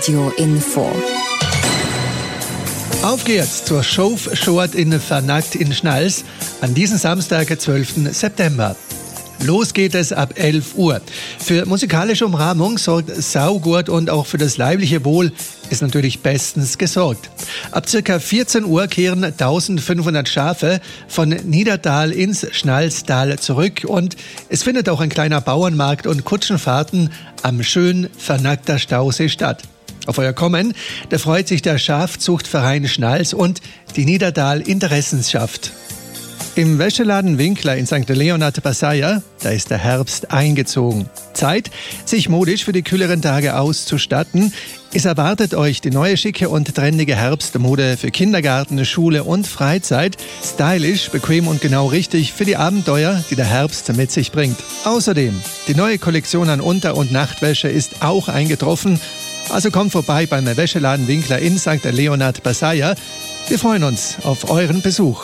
Radio Info. Auf geht's zur Schofschort in Vernackt in Schnals an diesem Samstag, 12. September. Los geht es ab 11 Uhr. Für musikalische Umrahmung sorgt Saugurt und auch für das leibliche Wohl ist natürlich bestens gesorgt. Ab ca. 14 Uhr kehren 1500 Schafe von Niedertal ins Schnalstal zurück und es findet auch ein kleiner Bauernmarkt und Kutschenfahrten am schön Vernackter Stausee statt. Auf euer Kommen, da freut sich der Schafzuchtverein Schnals und die Niedertal Interessenschaft. Im Wäscheladen Winkler in St. Leonhard Passaia, da ist der Herbst eingezogen. Zeit, sich modisch für die kühleren Tage auszustatten. Es erwartet euch die neue schicke und trendige Herbstmode für Kindergarten, Schule und Freizeit. Stylisch, bequem und genau richtig für die Abenteuer, die der Herbst mit sich bringt. Außerdem, die neue Kollektion an Unter- und Nachtwäsche ist auch eingetroffen. Also kommt vorbei beim Wäscheladen Winkler in St. Leonhard Passaia. Wir freuen uns auf euren Besuch.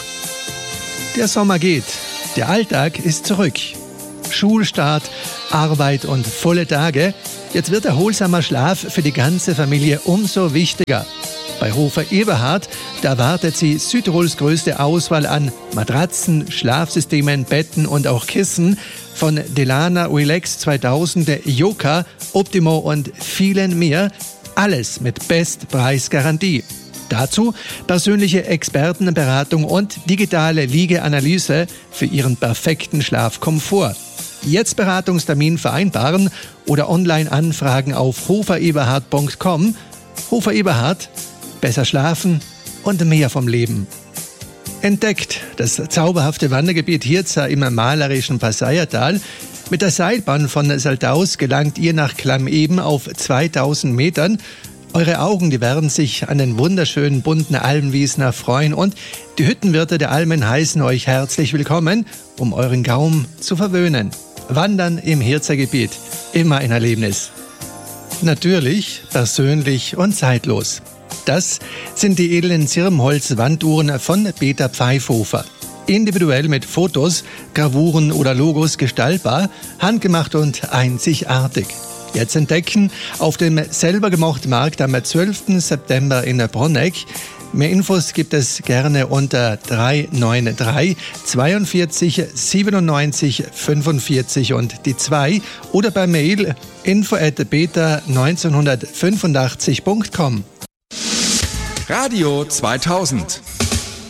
Der Sommer geht, der Alltag ist zurück. Schulstart, Arbeit und volle Tage. Jetzt wird erholsamer Schlaf für die ganze Familie umso wichtiger. Bei Hofer Eberhard, da wartet sie Südtirols größte Auswahl an Matratzen, Schlafsystemen, Betten und auch Kissen von Delana, Relax 2000, Yoka, Optimo und vielen mehr. Alles mit Bestpreisgarantie. Dazu persönliche Expertenberatung und digitale Liegeanalyse für Ihren perfekten Schlafkomfort. Jetzt Beratungstermin vereinbaren oder online anfragen auf hofereberhard.com. Hofer Eberhard, besser schlafen und mehr vom Leben. Entdeckt das zauberhafte Wandergebiet Hirza im malerischen Passaiertal. Mit der Seilbahn von Saldaus gelangt ihr nach Klammeben auf 2000 Metern. Eure Augen, die werden sich an den wunderschönen bunten Almwiesen erfreuen und die Hüttenwirte der Almen heißen euch herzlich willkommen, um euren Gaumen zu verwöhnen. Wandern im Hirzergebiet, immer ein Erlebnis. Natürlich, persönlich und zeitlos. Das sind die edlen Zirbenholz-Wanduhren von Peter Pfeifhofer. Individuell mit Fotos, Gravuren oder Logos gestaltbar, handgemacht und einzigartig. Jetzt entdecken auf dem selber gemachten Markt am 12. September in Bronegg. Mehr Infos gibt es gerne unter 393 42 97 45 und die 2 oder per Mail info@beta1985.com. Radio 2000